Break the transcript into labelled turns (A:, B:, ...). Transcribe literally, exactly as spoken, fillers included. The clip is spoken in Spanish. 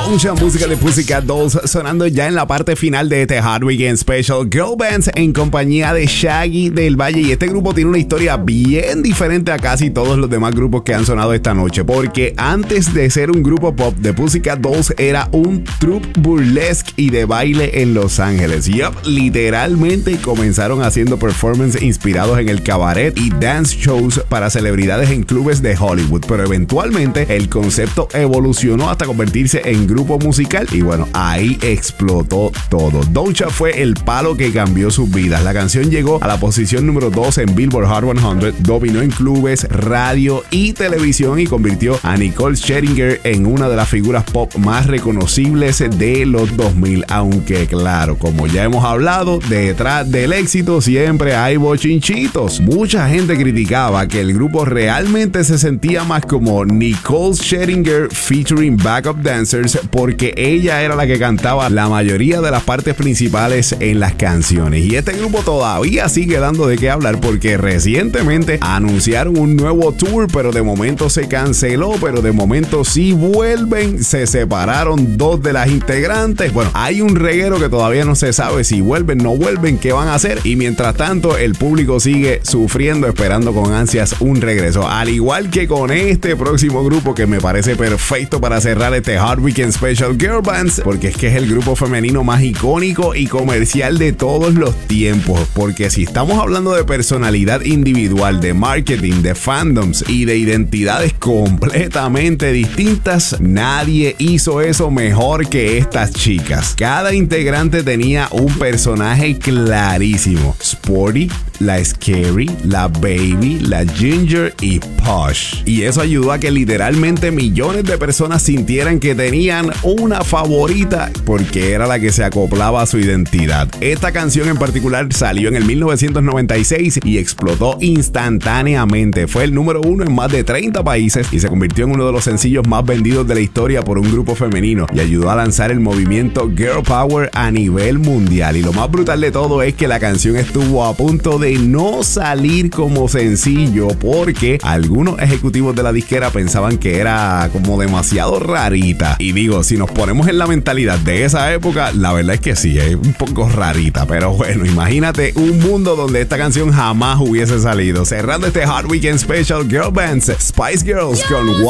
A: Mucha música de Pussycat Dolls sonando ya en la parte final de este Hot Weekend Special. Girl Bands en compañía de Shaggy del Valle. Y este grupo tiene una historia bien diferente a casi todos los demás grupos que han sonado esta noche. Porque antes de ser un grupo pop, The Pussycat Dolls era un troupe burlesque y de baile en Los Ángeles. Yup, literalmente comenzaron haciendo performances inspirados en el cabaret y dance shows para celebridades en clubes de Hollywood. Pero eventualmente el concepto evolucionó hasta convertirse en grupo musical y bueno, ahí explotó todo. Doja fue el palo que cambió sus vidas. La canción llegó a la posición número dos en Billboard Hot cien, dominó en clubes, radio y televisión y convirtió a Nicole Scherzinger en una de las figuras pop más reconocibles de los dos mil. Aunque claro, como ya hemos hablado, detrás del éxito siempre hay bochinchitos. Mucha gente criticaba que el grupo realmente se sentía más como Nicole Scherzinger featuring backup dancers porque ella era la que cantaba la mayoría de las partes principales en las canciones. Y este grupo todavía sigue dando de qué hablar porque recientemente anunciaron un nuevo tour, pero de momento se canceló, pero de momento sí vuelven. Se separaron dos de las integrantes. Bueno, hay un reguero que todavía no se sabe si vuelven, no vuelven, qué van a hacer. Y mientras tanto, el público sigue sufriendo, esperando con ansias un regreso. Al igual que con este próximo grupo que me parece perfecto para cerrar este Hot Weekend Special, Girl Bands, porque es que es el grupo femenino más icónico y comercial de todos los tiempos. Porque si estamos hablando de personalidad individual, de marketing, de fandoms y de identidades completamente distintas, nadie hizo eso mejor que estas chicas. Cada integrante tenía un personaje clarísimo: Sporty, la Scary, la Baby, la Ginger y Posh. Y eso ayudó a que literalmente millones de personas sintieran que tenían una favorita porque era la que se acoplaba a su identidad. Esta canción en particular salió en el mil novecientos noventa y seis y explotó instantáneamente. Fue el número uno en más de treinta países y se convirtió en uno de los sencillos más vendidos de la historia por un grupo femenino y ayudó a lanzar el movimiento Girl Power a nivel mundial. Y lo más brutal de todo es que la canción estuvo a punto de no salir como sencillo porque algunos ejecutivos de la disquera pensaban que era como demasiado rarita. Y digo, si nos ponemos en la mentalidad de esa época, la verdad es que sí, es un poco rarita. Pero bueno, imagínate un mundo donde esta canción jamás hubiese salido. Cerrando este Hot Weekend Special, Girl Bands, Spice Girls con